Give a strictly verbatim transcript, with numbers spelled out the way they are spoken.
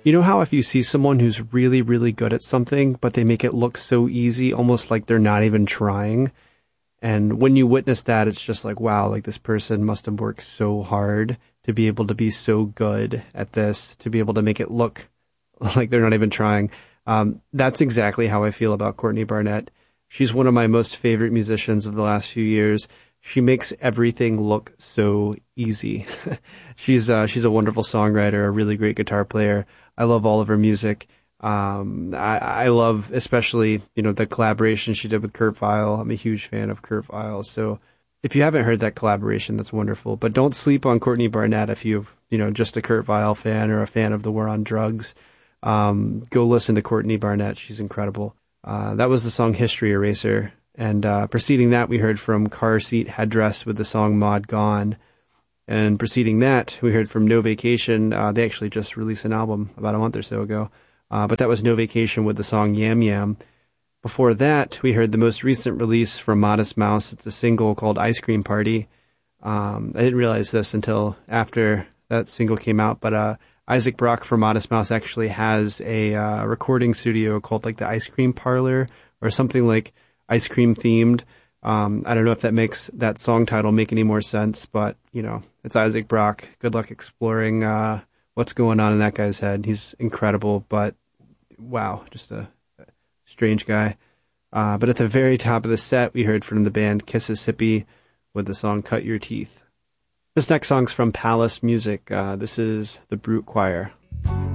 You know how if you see someone who's really, really good at something, but they make it look so easy, almost like they're not even trying? And when you witness that, it's just like, wow, like this person must have worked so hard to be able to be so good at this, to be able to make it look like they're not even trying. Um, that's exactly how I feel about Courtney Barnett. She's one of my most favorite musicians of the last few years. She makes everything look so easy. she's uh, she's a wonderful songwriter, a really great guitar player. I love all of her music. Um, I, I love especially, you know, the collaboration she did with Kurt Vile. I'm a huge fan of Kurt Vile. So if you haven't heard that collaboration, that's wonderful. But don't sleep on Courtney Barnett if you've, you know, just a Kurt Vile fan or a fan of the War on Drugs. Um, go listen to Courtney Barnett. She's incredible. Uh, that was the song History Eraser. And uh, preceding that, we heard from Car Seat Headdress with the song Mod Gone. And preceding that, we heard from No Vacation. Uh, they actually just released an album about a month or so ago. Uh, but that was No Vacation with the song Yam Yam. Before that, we heard the most recent release from Modest Mouse. It's a single called Ice Cream Party. Um, I didn't realize this until after that single came out, but uh, Isaac Brock from Modest Mouse actually has a uh, recording studio called like the Ice Cream Parlor or something like ice cream themed. Um, I don't know if that makes that song title make any more sense, but you know, it's Isaac Brock. Good luck exploring uh, what's going on in that guy's head. He's incredible, but wow, just a, a strange guy. Uh, but at the very top of the set, we heard from the band Kississippi with the song Cut Your Teeth. This next song's from Palace Music. Uh, this is the Brute Choir.